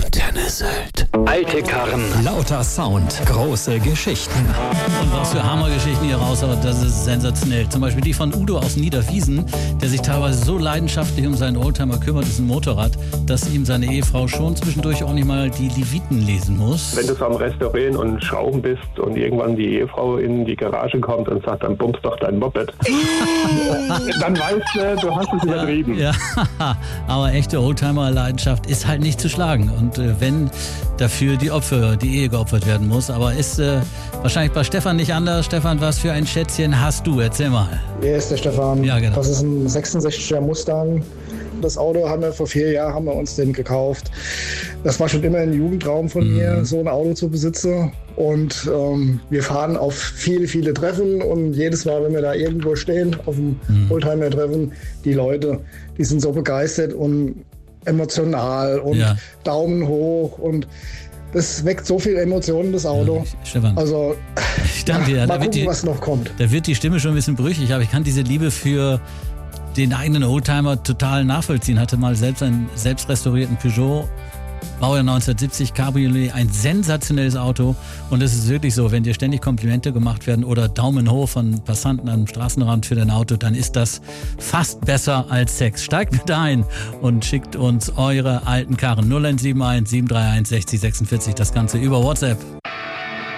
Antenne Sylt. Alte Karren. Lauter Sound. Große Geschichten. Und was für Hammergeschichten hier raushaut, das ist sensationell. Zum Beispiel die von Udo aus Niederwiesen, der sich teilweise so leidenschaftlich um seinen Oldtimer kümmert, das ist ein Motorrad, dass ihm seine Ehefrau schon zwischendurch auch nicht mal die Leviten lesen muss. Wenn du so am Restaurieren und Schrauben bist und irgendwann die Ehefrau in die Garage kommt und sagt, dann bummst doch dein Moped, dann weißt du hast es übertrieben. Ja, aber echte Oldtimer-Leidenschaft ist halt nicht zu schlagen. Und wenn dafür die Ehe geopfert werden muss. Aber ist wahrscheinlich bei Stefan nicht anders. Stefan, was für ein Schätzchen hast du? Erzähl mal. Wer ist der Stefan? Ja, genau. Das ist ein 66er Mustang. Das Auto haben wir vor 4 Jahren haben wir uns den gekauft. Das war schon immer ein Jugendraum von mir, so ein Auto zu besitzen. Und wir fahren auf viele, viele Treffen. Und jedes Mal, wenn wir da irgendwo stehen, auf dem Oldtimer-Treffen, die Leute, die sind so begeistert und emotional und Daumen hoch. Und das weckt so viel Emotionen, das Auto. Ja, Stefan, also, ich danke dir. Mal gucken, was noch kommt. Da wird die Stimme schon ein bisschen brüchig, aber ich kann diese Liebe für den eigenen Oldtimer total nachvollziehen. Hatte mal selbst einen selbst restaurierten Peugeot, Baujahr 1970, Cabriolet, ein sensationelles Auto. Und es ist wirklich so, wenn dir ständig Komplimente gemacht werden oder Daumen hoch von Passanten am Straßenrand für dein Auto, dann ist das fast besser als Sex. Steigt mit ein und schickt uns eure alten Karren 0171 731 60 46, das Ganze über WhatsApp.